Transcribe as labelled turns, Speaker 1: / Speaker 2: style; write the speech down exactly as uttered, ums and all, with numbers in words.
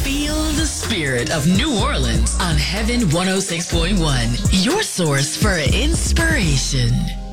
Speaker 1: Feel the spirit of New Orleans on Heaven one oh six point one, your source for inspiration.